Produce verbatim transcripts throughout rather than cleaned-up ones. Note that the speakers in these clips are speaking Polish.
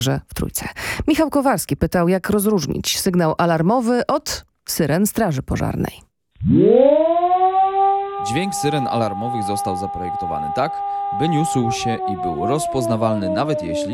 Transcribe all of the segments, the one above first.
w Trójce. Michał Kowarski pytał, jak rozróżnić sygnał alarmowy od syren straży pożarnej. Dźwięk syren alarmowych został zaprojektowany tak, by niósł się i był rozpoznawalny, nawet jeśli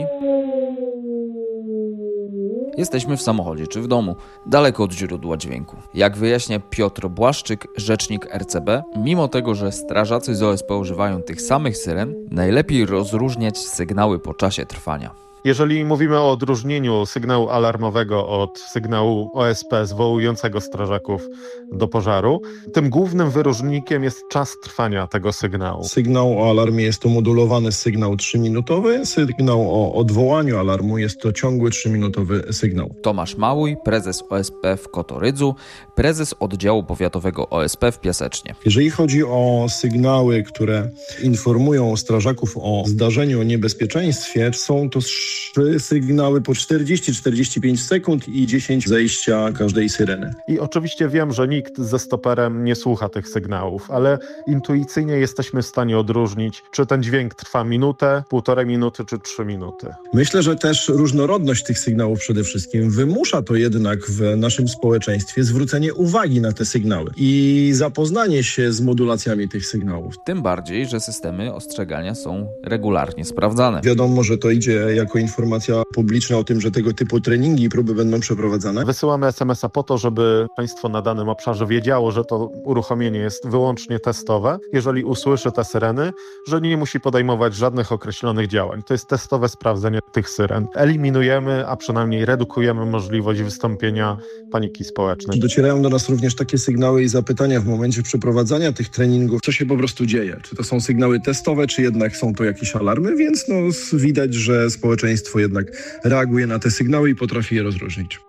jesteśmy w samochodzie czy w domu, daleko od źródła dźwięku. Jak wyjaśnia Piotr Błaszczyk, rzecznik R C B, mimo tego, że strażacy z O S P używają tych samych syren, najlepiej rozróżniać sygnały po czasie trwania. Jeżeli mówimy o odróżnieniu sygnału alarmowego od sygnału O S P zwołującego strażaków do pożaru, tym głównym wyróżnikiem jest czas trwania tego sygnału. Sygnał o alarmie jest to modulowany sygnał trzyminutowy, sygnał o odwołaniu alarmu jest to ciągły trzyminutowy sygnał. Tomasz Małuj, prezes O S P w Kotorydzu, prezes oddziału powiatowego O S P w Piasecznie. Jeżeli chodzi o sygnały, które informują strażaków o zdarzeniu, o niebezpieczeństwie, są to trzy sygnały po czterdzieści do czterdziestu pięciu sekund i dziesięć zejścia każdej syreny. I oczywiście wiem, że nikt ze stoperem nie słucha tych sygnałów, ale intuicyjnie jesteśmy w stanie odróżnić, czy ten dźwięk trwa minutę, półtorej minuty, czy trzy minuty. Myślę, że też różnorodność tych sygnałów przede wszystkim wymusza to jednak w naszym społeczeństwie zwrócenie uwagi na te sygnały i zapoznanie się z modulacjami tych sygnałów. Tym bardziej, że systemy ostrzegania są regularnie sprawdzane. Wiadomo, że to idzie jako informacja publiczna o tym, że tego typu treningi i próby będą przeprowadzane. Wysyłamy es em es a po to, żeby państwo na danym obszarze wiedziało, że to uruchomienie jest wyłącznie testowe. Jeżeli usłyszy te syreny, że nie musi podejmować żadnych określonych działań. To jest testowe sprawdzenie tych syren. Eliminujemy, a przynajmniej redukujemy możliwość wystąpienia paniki społecznej. Docierają do nas również takie sygnały i zapytania w momencie przeprowadzania tych treningów, co się po prostu dzieje. Czy to są sygnały testowe, czy jednak są to jakieś alarmy, więc no, widać, że społeczeństwo jednak reaguje na te sygnały i potrafi je rozróżnić.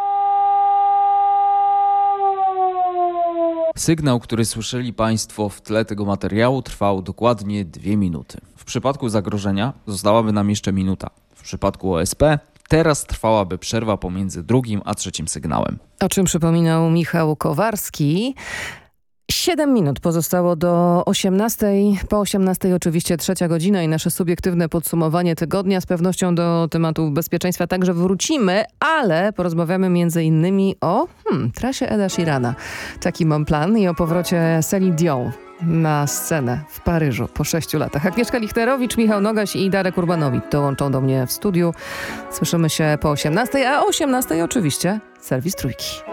Sygnał, który słyszeli Państwo w tle tego materiału, trwał dokładnie dwie minuty. W przypadku zagrożenia zostałaby nam jeszcze minuta. W przypadku O S P teraz trwałaby przerwa pomiędzy drugim a trzecim sygnałem. O czym przypominał Michał Kowarski. Siedem minut pozostało do osiemnastej. Po osiemnastej oczywiście trzecia godzina i nasze subiektywne podsumowanie tygodnia. Z pewnością do tematu bezpieczeństwa także wrócimy, ale porozmawiamy między innymi o hmm, trasie Eda Sheerana. Taki mam plan i o powrocie Celine Dion na scenę w Paryżu po sześciu latach. Agnieszka Lichterowicz, Michał Nogaś i Darek Urbanowicz dołączą do mnie w studiu. Słyszymy się po osiemnastej, a o osiemnastej oczywiście serwis Trójki.